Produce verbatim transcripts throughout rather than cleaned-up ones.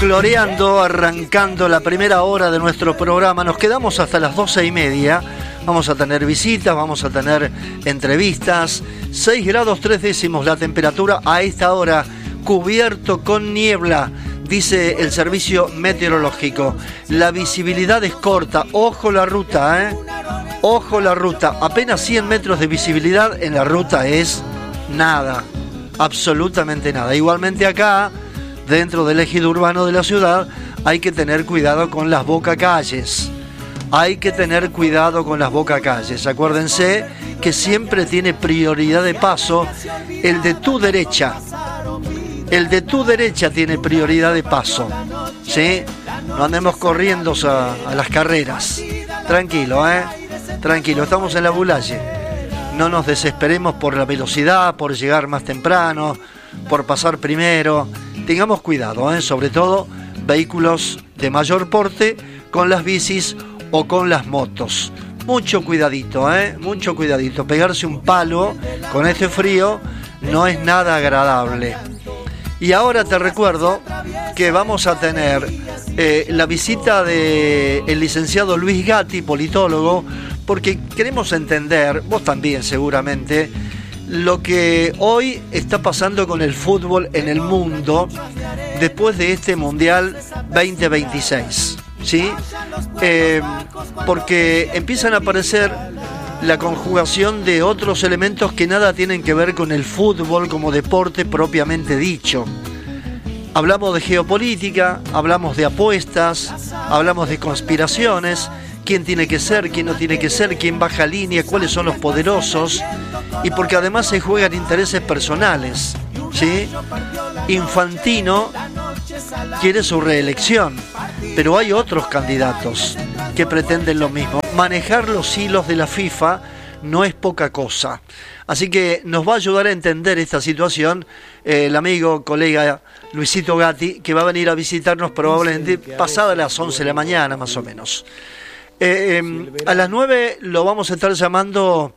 floreando, arrancando la primera hora de nuestro programa. Nos quedamos hasta las doce y media. Vamos a tener visitas, vamos a tener entrevistas. seis grados tres décimos la temperatura a esta hora, cubierto con niebla, dice el servicio meteorológico. La visibilidad es corta. Ojo la ruta, ¿eh? Ojo la ruta. Apenas cien metros de visibilidad en la ruta es nada. Absolutamente nada. Igualmente acá, dentro del ejido urbano de la ciudad, hay que tener cuidado con las bocacalles. Hay que tener cuidado con las bocacalles. Acuérdense que siempre tiene prioridad de paso el de tu derecha. El de tu derecha tiene prioridad de paso. ¿Sí? No andemos corriendo a, a las carreras. Tranquilo, ¿eh? Tranquilo, estamos en la Bulaye. No nos desesperemos por la velocidad, por llegar más temprano, por pasar primero. Tengamos cuidado, ¿eh? Sobre todo vehículos de mayor porte con las bicis o con las motos. Mucho cuidadito, ¿eh? Mucho cuidadito. Pegarse un palo con este frío no es nada agradable. Y ahora te recuerdo que vamos a tener eh, la visita del licenciado Luis Gatti, politólogo, porque queremos entender, vos también seguramente, lo que hoy está pasando con el fútbol en el mundo después de este Mundial veinte veintiséis, ¿sí? Eh, porque empiezan a aparecer la conjugación de otros elementos que nada tienen que ver con el fútbol como deporte propiamente dicho. Hablamos de geopolítica, hablamos de apuestas, hablamos de conspiraciones, quién tiene que ser, quién no tiene que ser, quién baja línea, cuáles son los poderosos, y porque además se juegan intereses personales, ¿sí? Infantino quiere su reelección, pero hay otros candidatos que pretenden lo mismo. Manejar los hilos de la FIFA no es poca cosa. Así que nos va a ayudar a entender esta situación eh, el amigo, colega Luisito Gatti, que va a venir a visitarnos probablemente pasada las once de la mañana, más o menos. Eh, eh, a las nueve lo vamos a estar llamando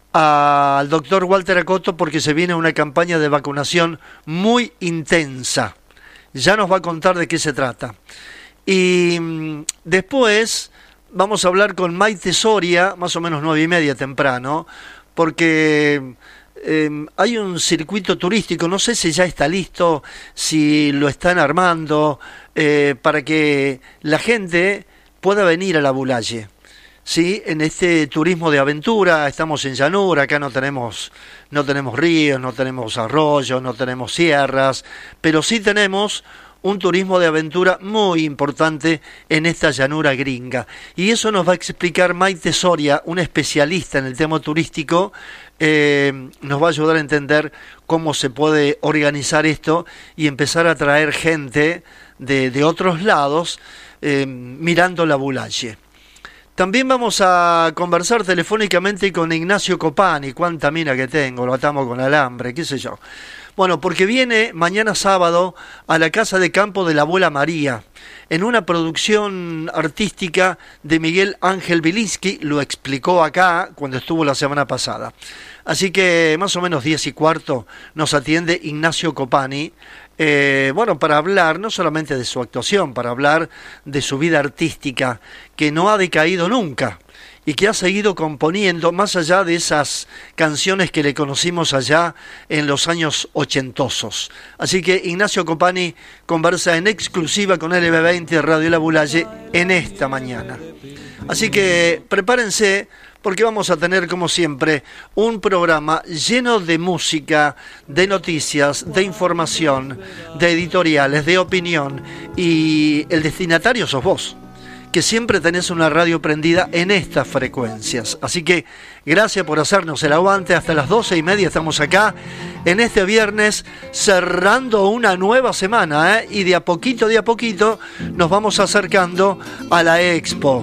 al doctor Walter Acoto porque se viene una campaña de vacunación muy intensa. Ya nos va a contar de qué se trata. Y mm, después vamos a hablar con Maite Soria, más o menos nueve y media temprano, porque eh, hay un circuito turístico, no sé si ya está listo, si lo están armando, eh, para que la gente pueda venir a la Bulaye, ¿sí? En este turismo de aventura. Estamos en llanura, acá no tenemos, no tenemos ríos, no tenemos arroyos, no tenemos sierras, pero sí tenemos un turismo de aventura muy importante en esta llanura gringa. Y eso nos va a explicar Maite Soria, una especialista en el tema turístico. Eh, nos va a ayudar a entender cómo se puede organizar esto y empezar a traer gente de, de otros lados eh, mirando la Bulaye. También vamos a conversar telefónicamente con Ignacio Copani. Cuánta mina que tengo, lo atamos con alambre, qué sé yo. Bueno, porque viene mañana sábado a la Casa de Campo de la Abuela María, en una producción artística de Miguel Ángel Bilinski, lo explicó acá cuando estuvo la semana pasada. Así que más o menos diez y cuarto nos atiende Ignacio Copani, eh, bueno, para hablar no solamente de su actuación, para hablar de su vida artística, que no ha decaído nunca, y que ha seguido componiendo más allá de esas canciones que le conocimos allá en los años ochentosos. Así que Ignacio Copani conversa en exclusiva con L B veinte Radio La Bulaye en esta mañana. Así que prepárense, porque vamos a tener, como siempre, un programa lleno de música, de noticias, de información, de editoriales, de opinión, y el destinatario sos vos, que siempre tenés una radio prendida en estas frecuencias. Así que gracias por hacernos el aguante. Hasta las doce y media estamos acá en este viernes, cerrando una nueva semana, ¿eh? Y de a poquito, de a poquito, nos vamos acercando a la Expo.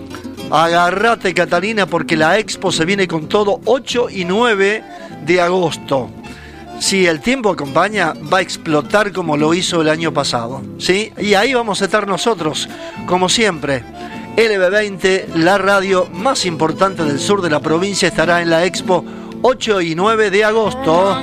Agárrate, Catalina, porque la Expo se viene con todo, ocho y nueve de agosto. Si el tiempo acompaña, va a explotar como lo hizo el año pasado, ¿sí? Y ahí vamos a estar nosotros, como siempre. L B veinte, la radio más importante del sur de la provincia, estará en la Expo ocho y nueve de agosto.